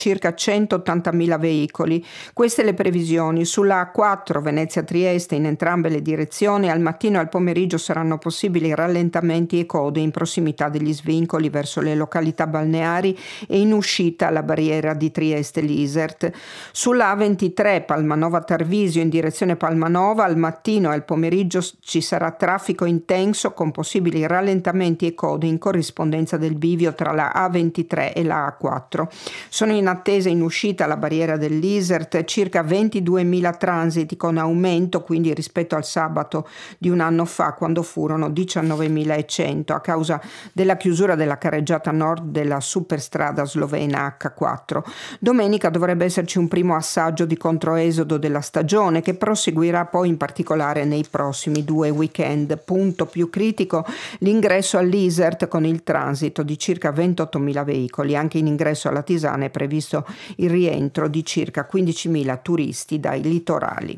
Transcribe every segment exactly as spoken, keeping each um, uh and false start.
circa centottantamila veicoli. Queste le previsioni. Sulla A quattro Venezia-Trieste in entrambe le direzioni al mattino e al pomeriggio saranno possibili rallentamenti e code in prossimità degli svincoli verso le località balneari e in uscita alla barriera di Trieste-Lisert. Sulla A ventitré Palmanova-Tarvisio in direzione Palmanova al mattino e al pomeriggio ci sarà traffico intenso con possibili rallentamenti e code in corrispondenza del bivio tra la A ventitré e la A quattro. Sono in attesa in uscita alla barriera dell'Isert circa ventiduemila transiti con aumento quindi rispetto al sabato di un anno fa quando furono diciannovemilaecento a causa della chiusura della carreggiata nord della superstrada slovena acca quattro. Domenica dovrebbe esserci un primo assaggio di controesodo della stagione che proseguirà poi in particolare nei prossimi due weekend. Punto più critico l'ingresso all'Isert con il transito di circa ventottomila veicoli. Anche in ingresso alla Tisana è previsto il rientro di circa quindicimila turisti dai litorali.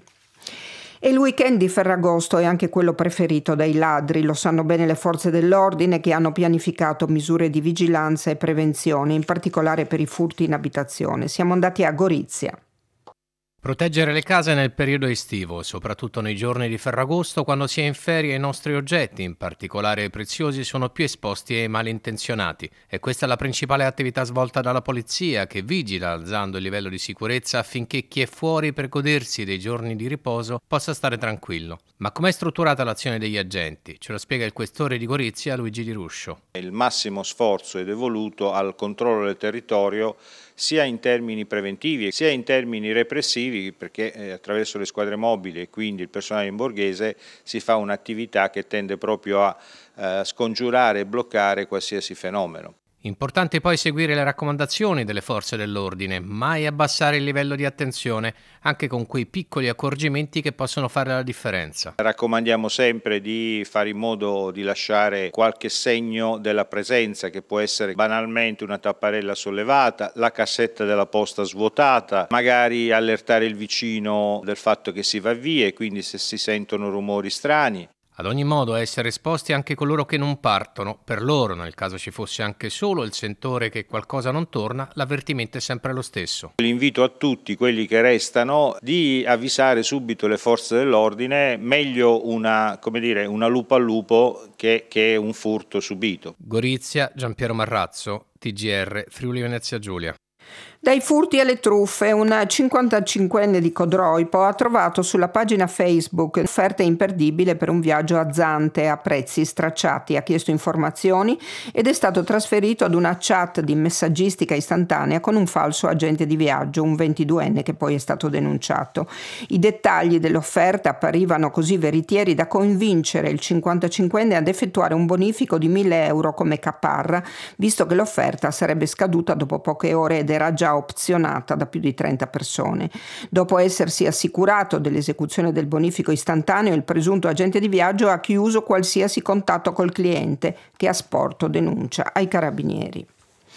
E il weekend di Ferragosto è anche quello preferito dai ladri, lo sanno bene le forze dell'ordine che hanno pianificato misure di vigilanza e prevenzione, in particolare per i furti in abitazione. Siamo andati a Gorizia. Proteggere le case nel periodo estivo, soprattutto nei giorni di Ferragosto, quando si è in ferie i nostri oggetti, in particolare i preziosi, sono più esposti ai malintenzionati. E questa è la principale attività svolta dalla polizia, che vigila alzando il livello di sicurezza affinché chi è fuori per godersi dei giorni di riposo possa stare tranquillo. Ma com'è strutturata l'azione degli agenti? Ce lo spiega il questore di Gorizia, Luigi Di Ruscio. Il massimo sforzo è devoluto al controllo del territorio sia in termini preventivi sia in termini repressivi, perché eh, attraverso le squadre mobili e quindi il personale in borghese si fa un'attività che tende proprio a eh, scongiurare e bloccare qualsiasi fenomeno. Importante poi seguire le raccomandazioni delle forze dell'ordine, mai abbassare il livello di attenzione, anche con quei piccoli accorgimenti che possono fare la differenza. Raccomandiamo sempre di fare in modo di lasciare qualche segno della presenza, che può essere banalmente una tapparella sollevata, la cassetta della posta svuotata, magari allertare il vicino del fatto che si va via e quindi se si sentono rumori strani. Ad ogni modo essere esposti anche coloro che non partono, per loro, nel caso ci fosse anche solo il sentore che qualcosa non torna, l'avvertimento è sempre lo stesso. L'invito a tutti quelli che restano di avvisare subito le forze dell'ordine, meglio una, come dire, una lupa al lupo che, che un furto subito. Gorizia, Giampiero Marrazzo, T G R, Friuli Venezia Giulia. Dai furti alle truffe, un cinquantacinquenne di Codroipo ha trovato sulla pagina Facebook un'offerta imperdibile per un viaggio a Zante a prezzi stracciati. Ha chiesto informazioni ed è stato trasferito ad una chat di messaggistica istantanea con un falso agente di viaggio, un ventiduenne che poi è stato denunciato. I dettagli dell'offerta apparivano così veritieri da convincere il cinquantacinquenne ad effettuare un bonifico di mille euro come caparra, visto che l'offerta sarebbe scaduta dopo poche ore ed era già opzionata da più di trenta persone. Dopo essersi assicurato dell'esecuzione del bonifico istantaneo, il presunto agente di viaggio ha chiuso qualsiasi contatto col cliente, che ha sporto denuncia ai carabinieri.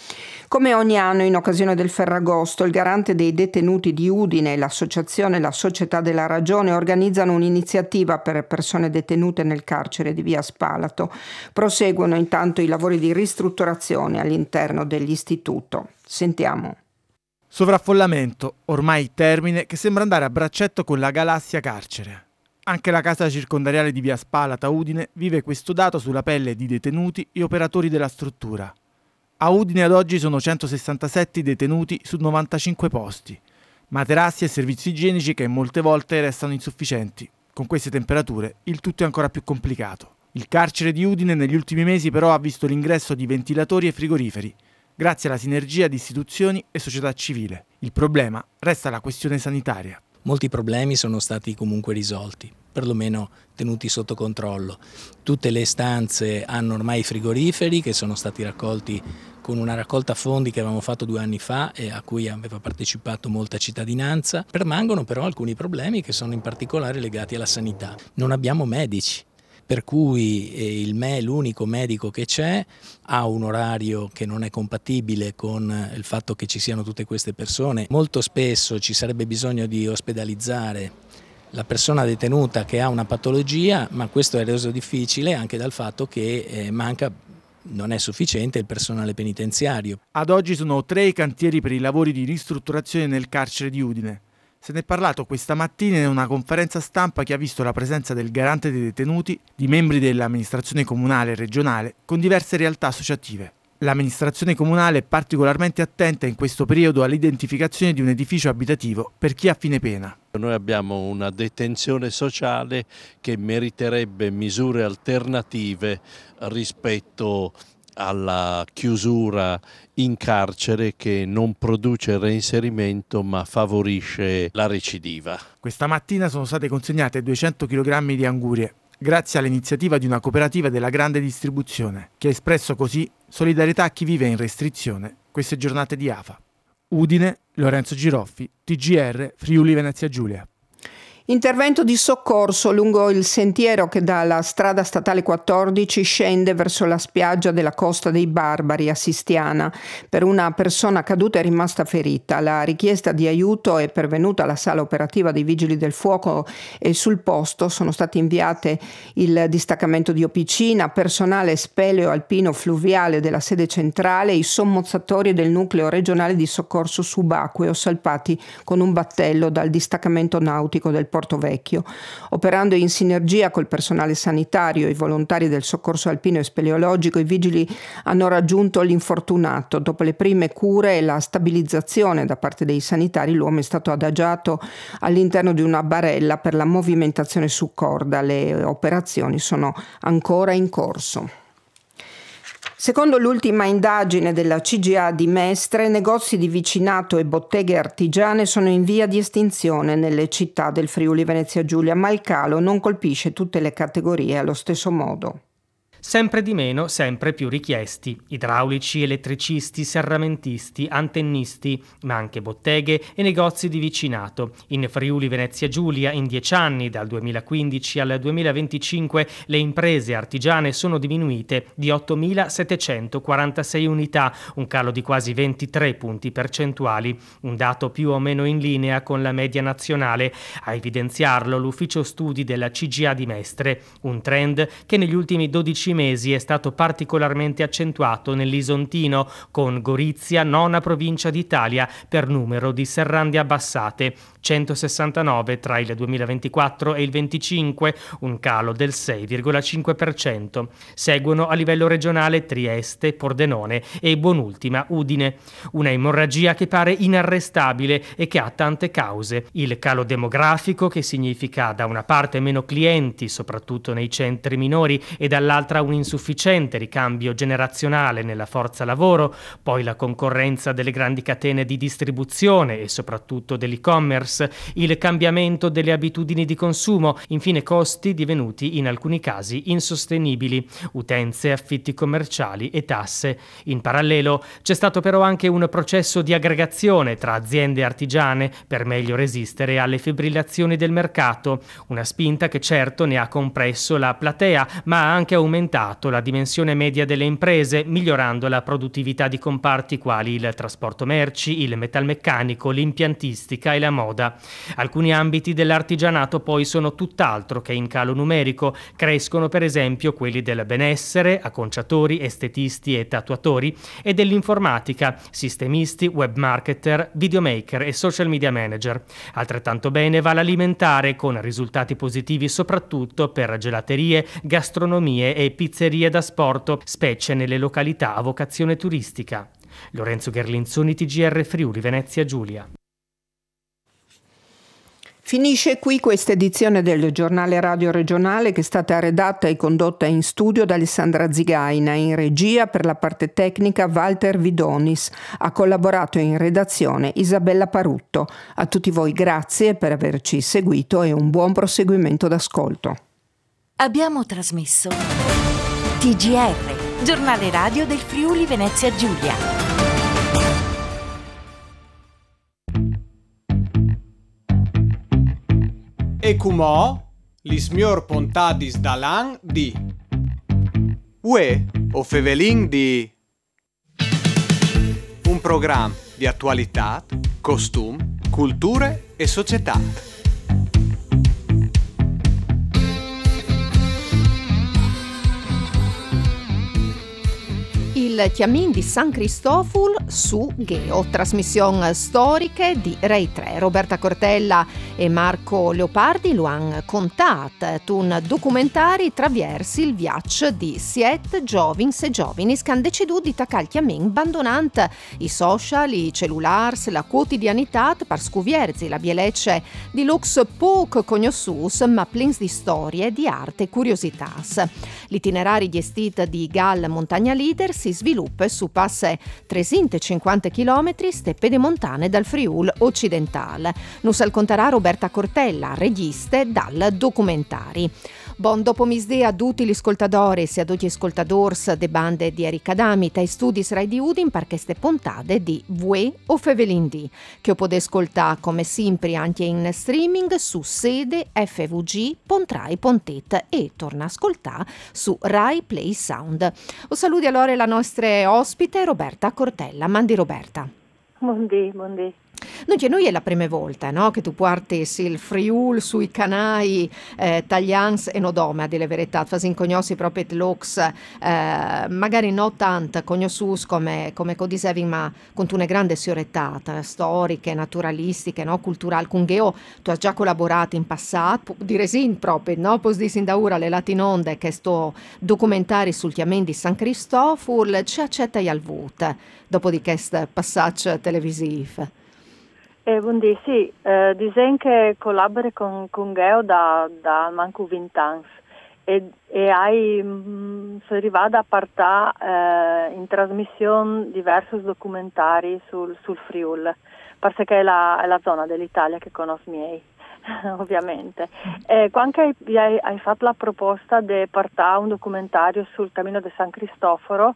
Come ogni anno in occasione del Ferragosto, il garante dei detenuti di Udine e l'associazione La Società della Ragione organizzano un'iniziativa per persone detenute nel carcere di Via Spalato. Proseguono intanto i lavori di ristrutturazione all'interno dell'istituto. Sentiamo. Sovraffollamento, ormai termine, che sembra andare a braccetto con la galassia carcere. Anche la casa circondariale di Via Spalata Udine vive questo dato sulla pelle di detenuti e operatori della struttura. A Udine ad oggi sono centosessantasette detenuti su novantacinque posti, materassi e servizi igienici che molte volte restano insufficienti. Con queste temperature il tutto è ancora più complicato. Il carcere di Udine negli ultimi mesi però ha visto l'ingresso di ventilatori e frigoriferi, grazie alla sinergia di istituzioni e società civile. Il problema resta la questione sanitaria. Molti problemi sono stati comunque risolti, perlomeno tenuti sotto controllo. Tutte le stanze hanno ormai frigoriferi che sono stati raccolti con una raccolta fondi che avevamo fatto due anni fa e a cui aveva partecipato molta cittadinanza. Permangono però alcuni problemi che sono in particolare legati alla sanità. Non abbiamo medici. Per cui il M E, l'unico medico che c'è, ha un orario che non è compatibile con il fatto che ci siano tutte queste persone. Molto spesso ci sarebbe bisogno di ospedalizzare la persona detenuta che ha una patologia, ma questo è reso difficile anche dal fatto che eh, manca non è sufficiente il personale penitenziario. Ad oggi sono tre i cantieri per i lavori di ristrutturazione nel carcere di Udine. Se ne è parlato questa mattina in una conferenza stampa che ha visto la presenza del garante dei detenuti, di membri dell'amministrazione comunale e regionale, con diverse realtà associative. L'amministrazione comunale è particolarmente attenta in questo periodo all'identificazione di un edificio abitativo per chi ha fine pena. Noi abbiamo una detenzione sociale che meriterebbe misure alternative rispetto alla chiusura in carcere che non produce reinserimento ma favorisce la recidiva. Questa mattina sono state consegnate duecento chilogrammi di angurie, grazie all'iniziativa di una cooperativa della grande distribuzione, che ha espresso così solidarietà a chi vive in restrizione queste giornate di afa. Udine, Lorenzo Giroffi, T G R, Friuli Venezia Giulia. Intervento di soccorso lungo il sentiero che dalla strada statale quattordici scende verso la spiaggia della Costa dei Barbari a Sistiana per una persona caduta e rimasta ferita. La richiesta di aiuto è pervenuta alla sala operativa dei Vigili del Fuoco e sul posto sono state inviate il distaccamento di Opicina, personale speleo alpino fluviale della sede centrale e i sommozzatori del nucleo regionale di soccorso subacqueo salpati con un battello dal distaccamento nautico del Porto Vecchio. Operando in sinergia col personale sanitario e i volontari del soccorso alpino e speleologico, i vigili hanno raggiunto l'infortunato. Dopo le prime cure e la stabilizzazione da parte dei sanitari, l'uomo è stato adagiato all'interno di una barella per la movimentazione su corda. Le operazioni sono ancora in corso. Secondo l'ultima indagine della C G A di Mestre, negozi di vicinato e botteghe artigiane sono in via di estinzione nelle città del Friuli Venezia Giulia, ma il calo non colpisce tutte le categorie allo stesso modo. Sempre di meno, sempre più richiesti. Idraulici, elettricisti, serramentisti, antennisti, ma anche botteghe e negozi di vicinato. In Friuli Venezia Giulia, in dieci anni, dal duemilaquindici al duemilaventicinque, le imprese artigiane sono diminuite di ottomilasettecentoquarantasei unità, un calo di quasi ventitré punti percentuali, un dato più o meno in linea con la media nazionale. A evidenziarlo l'ufficio studi della C G A di Mestre, un trend che negli ultimi dodici mesi è stato particolarmente accentuato nell'Isontino, con Gorizia nona provincia d'Italia per numero di serrande abbassate, centosessantanove tra il duemilaventiquattro e il venticinque, un calo del sei virgola cinque per cento. Seguono a livello regionale Trieste, Pordenone e buonultima Udine. Una emorragia che pare inarrestabile e che ha tante cause. Il calo demografico, che significa da una parte meno clienti, soprattutto nei centri minori, e dall'altra un insufficiente ricambio generazionale nella forza lavoro, poi la concorrenza delle grandi catene di distribuzione e soprattutto dell'e-commerce, il cambiamento delle abitudini di consumo, infine costi divenuti in alcuni casi insostenibili, utenze, affitti commerciali e tasse. In parallelo c'è stato però anche un processo di aggregazione tra aziende artigiane per meglio resistere alle fibrillazioni del mercato, una spinta che certo ne ha compresso la platea, ma ha anche aumentato la dimensione media delle imprese, migliorando la produttività di comparti quali il trasporto merci, il metalmeccanico, l'impiantistica e la moda. Alcuni ambiti dell'artigianato poi sono tutt'altro che in calo numerico. Crescono per esempio quelli del benessere, acconciatori, estetisti e tatuatori, e dell'informatica, sistemisti, webmarketer, videomaker e social media manager. Altrettanto bene va l'alimentare, con risultati positivi soprattutto per gelaterie, gastronomie e pizzerie da sport, specie nelle località a vocazione turistica. Lorenzo Gherlinzoni, T G R Friuli Venezia Giulia. Finisce qui questa edizione del giornale radio regionale, che è stata redatta e condotta in studio da Alessandra Zigaina, in regia per la parte tecnica Walter Vidonis, ha collaborato in redazione Isabella Parutto. A tutti voi grazie per averci seguito e un buon proseguimento d'ascolto. Abbiamo trasmesso T G R, giornale radio del Friuli Venezia Giulia. E cumò l'ismior pontadis dalan di Ue o fevelin di un programma di attualità, costum, culture e società. il Chiamin di San Cristoful su Geo, trasmissione storiche di Rai tre. Roberta Cortella e Marco Leopardi lo hanno contato, un documentari traversi il viaggio di siete giovins e giovani che hanno deciduto di taccare il Chiamin abbandonante i social, i cellulars, la quotidianità per scuvierzi la bielecce di lux poco conoscius ma plins di storie, di arte e curiosità. L'itinerario gestit di Gal Montagna Leader si sviluppa su passe trecentocinquanta chilometri steppe demontane dal Friul occidentale. Nus al conterà Roberta Cortella, regista dal documentari. Buon dopomisdì a tutti gli ascoltatori e a tutti gli ascoltadors de bande di Erika Damita e studis Rai di Udin per queste puntate di Vue o Fevelin D, che potete ascoltare come sempre anche in streaming su sede f v g punto rai punto it e torna a ascoltare su Rai Play Sound. Un saluti allora la nostra ospite Roberta Cortella. Mandi Roberta. Buondì, buondì. Non c'è, noi è la prima volta, no, che tu parti il Friul sui canali eh, taglians e nodome, a dire la verità, fasin cognossi proprio looks, eh, magari non tanto cognossus come, come dicevi, ma con una grande sioretà storiche, naturalistiche, no, culturali, con Geo tu hai già collaborato in passato, dire sì proprio, no, pos di Sindaura le latinonde che sto documentari sul Chiamen di San Cristoful, ci accetta al vot, dopo di questo passaggio televisivo. Eh, buondì, sì, eh, dicono che collabori con, con Geo da, da manco venti anni e, e hai mh, sono arrivata a partire eh, in trasmissione diversi documentari sul, sul Friul, perché è la, è la zona dell'Italia che conosco miei. Ovviamente. Eh, quando hai, hai fatto la proposta di partire un documentario sul Cammino di San Cristoforo,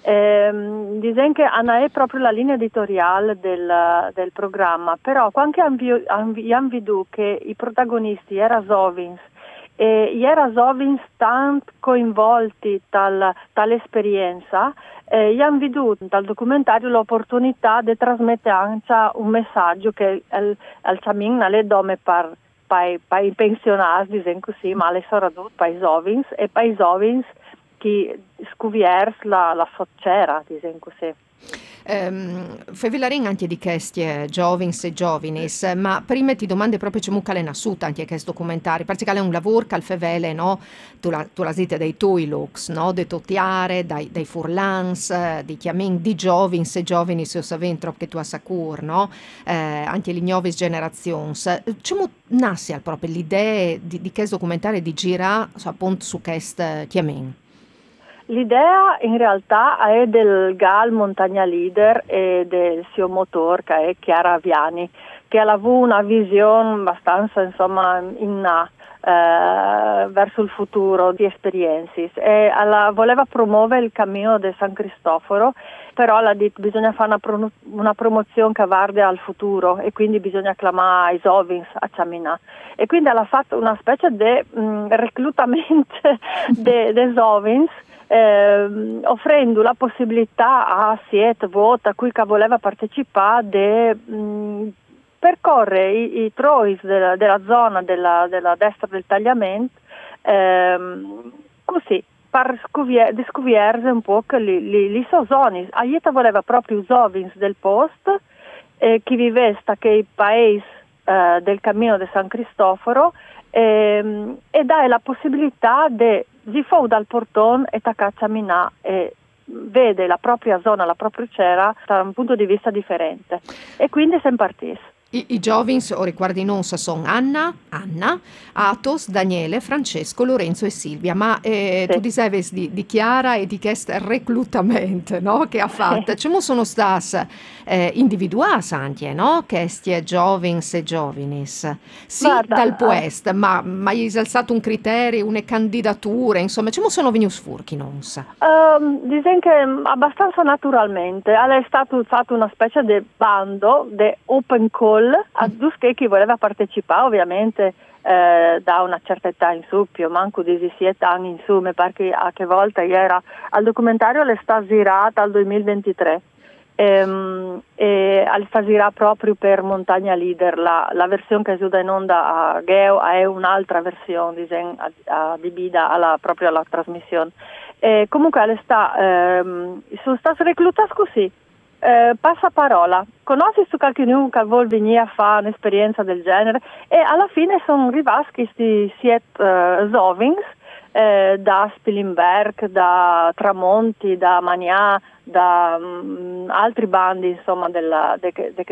ehm, dicono che Anna è proprio la linea editoriale del, del programma, però quando hanno visto che i protagonisti erano giovani e erano giovani tanto coinvolti dal, dall'esperienza, eh, hanno veduto dal documentario l'opportunità di trasmettere anche un messaggio che al, al Cammino alle donne per per i pensionati, dicono così, ma le soprattutto per i giovani e per i giovani che scuviers la, la sociera, dicono così. Um, Fevilarin anche di questi giovins e giovanis, ma prima ti domando proprio c'è mucca nassuta anche questo documentario, perché è un lavoro che al fevele, no? Tu la, tu la dite dei tuoi looks, no? De totiare, dai, dai furlans, di chiamin di giovins e giovanis, io saventro che tu a sacur, no? Eh, anche le nuove generazioni. C'è nasce proprio l'idea di, di questo documentario di girare appunto su questo chiamin? L'idea in realtà è del Gal Montagna Leader e del suo motore che è Chiara Aviani, che ha avuto una visione abbastanza insomma in eh, verso il futuro di esperienze e alla, voleva promuovere il cammino di San Cristoforo, però ha detto bisogna fare una, pro, una promozione che guarda al futuro e quindi bisogna chiamare i giovani a camminare e quindi ha fatto una specie di mh, reclutamento dei giovani. Eh, offrendo la possibilità a siete voti a cui che voleva partecipare di percorrere i, i trois della, della zona della, della destra del tagliamento ehm, così per scoprire un po' che li, li, li so zone. Aieta voleva proprio i giovani del posto eh, che vivesta che i paesi eh, del cammino di San Cristoforo eh, e dai la possibilità di si fu dal portone e tacca a camminare e vede la propria zona, la propria cera da un punto di vista differente e quindi siamo partiti. I, i giovani, o ricordi non, sono Anna, Anna, Atos, Daniele, Francesco, Lorenzo e Silvia, ma eh, sì. Tu dicevi di, di Chiara e di questo reclutamento, no, che ha fatto. Sì. Come sono stati eh, individuati anche, no, questi giovani e giovanis? Sì, guarda, dal puest, eh. ma, ma hai alzato un criterio, una candidatura, insomma, come sono venuti fuori, non sa? Um, dicono che abbastanza naturalmente, è stato fatto una specie di bando, di open call, a tutti chi voleva partecipare, ovviamente eh, da una certa età in su, più manco di siete anni in su, perché a che volta era al documentario le sta girata al duemilaventitré ehm, e al sta girata proprio per Montagna Leader, la, la versione che è giuda in onda a Geo è un'altra versione, diciamo, adibita alla proprio alla trasmissione. E comunque all'estate ehm, sono stati reclutati così. Eh, passa parola, conosci su qualcuno che vuol venire a fare un'esperienza del genere, e alla fine sono arrivati questi siete uh, Zovings eh, da Spilimberg, da Tramonti, da Magnà, da um, altri bandi insomma della, de, de